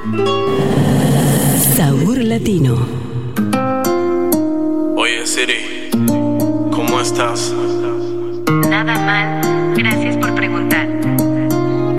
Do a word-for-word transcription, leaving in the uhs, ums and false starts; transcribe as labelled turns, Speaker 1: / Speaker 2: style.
Speaker 1: Sabor Latino.
Speaker 2: Oye Siri, ¿cómo estás?
Speaker 3: Nada mal.